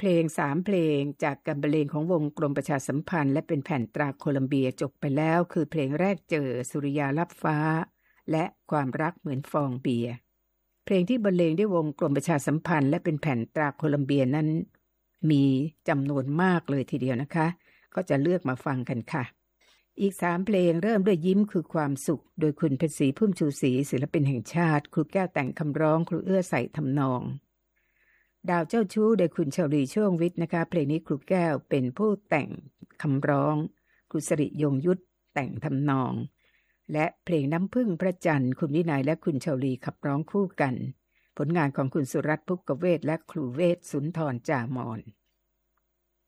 ลง3เพลงจากการบรรเลงของวงกรมประชาสัมพันธ์และเป็นแผ่นตราโคลัมเบียจบไปแล้วคือเพลงแรกเจอสุริยาลับฟ้าและความรักเหมือนฟองเบียร์เพลงที่บรรเลงด้วยวงกรมประชาสัมพันธ์และเป็นแผ่นตราโคลัมเบียนั้นมีจำนวนมากเลยทีเดียวนะคะก็จะเลือกมาฟังกันค่ะอีก3เพลงเริ่มด้วยยิ้มคือความสุขโดยคุณเพชรศรีพุ่มชูศรีศิลปินแห่งชาติครูแก้วแต่งคำร้องครูเอื้อใส่ทำนองดาวเจ้าชู้โดยคุณชลีช่วงวิทย์นะคะเพลงนี้ครูแก้วเป็นผู้แต่งคำร้องครูสริยงยุทธแต่งทำนองและเพลงน้ำผึ้งพระจันทร์คุณวินัยและคุณชลีขับร้องคู่กันผลงานของคุณสุรัตน์ภุกเวศและครูเวศสุนทรจามอน